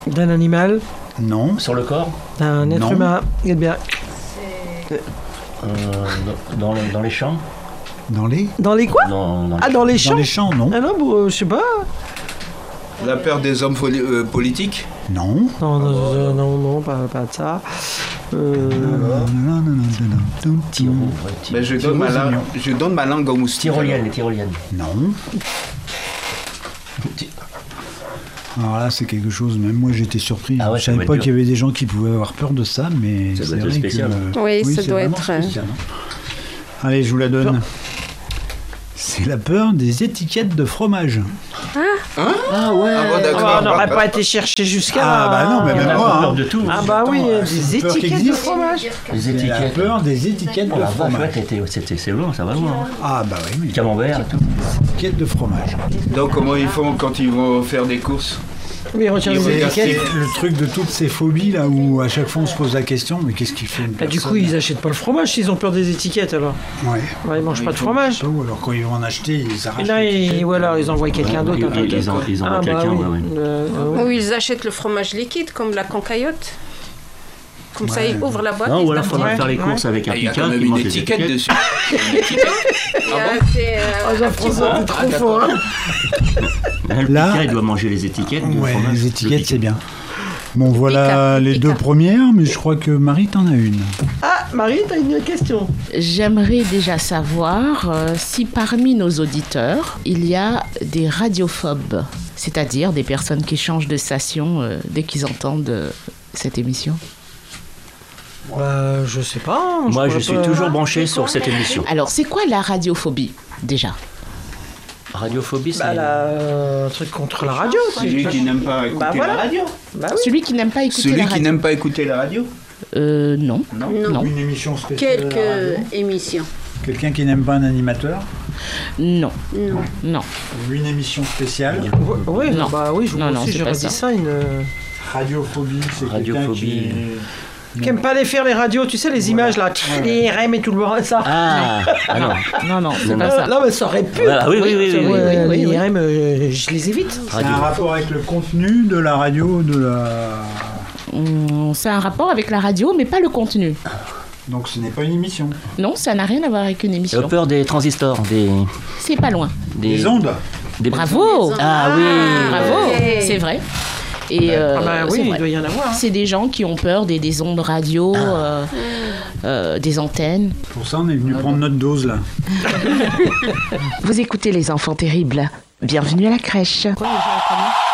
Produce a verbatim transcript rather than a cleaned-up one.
D'un animal? Non. Sur le corps? D'un être Non. humain? Eh bien. Euh, dans, dans, dans les champs? Dans les Dans les quoi? Dans, dans les Ah, dans les champs? Dans les champs, non. Ah non, bon, euh, je sais pas. La peur des hommes poli- euh, politiques? Non. Non, non, non, non, non, pas, pas de ça. Euh... Tiro, ouais, tiro. Ben, je, donne ma langue, je donne ma langue au moustique. Tyrolienne, les tyroliennes. Non. Alors là, c'est quelque chose, même moi j'étais surpris. Ah ouais, je ça savais doit pas être qu'il y avait des gens qui pouvaient avoir peur de ça, mais Ça c'est doit être vrai spécial. que... Oui, ça c'est doit vraiment être, euh, spécial, hein. Allez, je vous la donne. C'est la peur des étiquettes de fromage. Ah ouais Ah, bah, on n'aurait pas été chercher jusqu'à Ah là. bah non, mais On même a moi. peur hein. de tout. Ah bah oui, Attends, des c'est une peur qui étiquettes de existe. fromage. Les C'est la étiquettes. peur des étiquettes Oh de la vache, fromage. ouais, t'étais- c'était- c'est loin, ça va loin. hein. Ah bah oui, mais Camembert et tout. étiquettes de fromage. Donc comment ils font quand ils vont faire des courses? Oui, retire Ils les regardent étiquettes. C'est le truc de toutes ces phobies là où à chaque fois on se pose la question, mais qu'est-ce qu'il fait une Bah, du personne coup, ils achètent pas le fromage s'ils ont peur des étiquettes alors. Ouais. Ouais, ils mangent pas de fromage. Ou alors quand ils vont en acheter, ils Et arrachent. là, l'étiquette. ils, ou alors ils envoient quelqu'un d'autre. Ils- un peu ils- ils en- ils envoient Ah, bah quelqu'un, oui. ouais, ouais. Euh, euh, Ou ils achètent le fromage liquide, comme la concaillotte. Comme ça, Ouais. ils ouvrent la boîte. Non, ils ou alors se faudrait disent, faire les Ouais. courses avec un Il y a picard quand même qui une mange les étiquette étiquettes. dessus. Une étiquette. il y a- c'est, euh, Ah, Jean-François, t'es trop fort. hein. Là, le Là- picard, il doit manger les étiquettes. de Ouais, fromage. les Le étiquettes picard. c'est bien. Bon, voilà Picard, les Picard. deux premières, mais je crois que Marie t'en a une. Ah, Marie, t'as une question. J'aimerais déjà savoir euh, si parmi nos auditeurs, il y a des radiophobes, c'est-à-dire des personnes qui changent de station euh, dès qu'ils entendent euh, cette émission. Bah, je sais pas. hein, Moi, je pourrais suis pas- toujours branché sur cette émission. Alors, c'est quoi la radiophobie, déjà? Radiophobie, c'est... Bah, là, euh, un truc contre la radio. c'est- Celui qui n'aime pas écouter Bah, voilà. la radio. Bah oui. Celui qui n'aime pas écouter Celui la qui radio. n'aime pas écouter la radio. Euh, non. Non. Non. Une émission spéciale. à la radio. Quelques émissions. Quelqu'un qui n'aime pas un animateur. Non. Non. Non. Ou une émission spéciale. Oui, Non. bah oui, je Non, moi non, aussi c'est j'aurais pas dit ça. ça. Une... Radiophobie, c'est quelqu'un qui... Radiophobie. Qui aime pas les faire les radios, tu sais les images là, les R M et tout le bordel ça. Ah, ah non. Non, non, c'est Non, pas non. ça. Euh, non mais ça aurait pu. Voilà, oui, oui, oui, oui, oui, Ouais, oui, les oui. R M, euh, je les évite. C'est Radio. un rapport avec le contenu de la radio, de la... Hum, C'est un rapport avec la radio, mais pas le contenu. Donc ce n'est pas une émission. Non, ça n'a rien à voir avec une J'ai émission. peur des transistors, des... C'est pas loin. des Les ondes. des- Bravo. Ah oui. Bravo, Ok. c'est vrai. Et euh, Ah bah c'est oui, il vrai. doit y en avoir. hein. C'est des gens qui ont peur des, des ondes radio, euh, euh, des antennes. Pour ça, on est venu prendre notre dose là. Vous écoutez Les Enfants Terribles. Bienvenue à la crèche. Quoi, les gens, comment